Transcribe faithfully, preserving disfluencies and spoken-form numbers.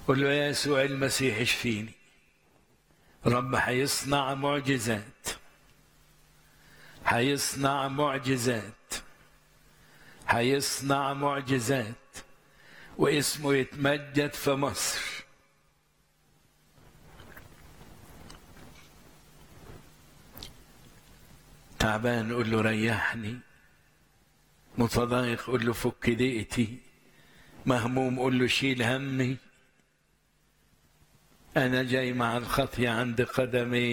قل له يا يسوع المسيح اشفيني. رب هيصنع معجزات، هيصنع معجزات، هيصنع معجزات، واسمه يتمجد في مصر. تعبان قل له ريحني، متضايق قل له فك ضيقتي، مهموم قل له شيل همي. أنا جاي مع الخطية عند قدمي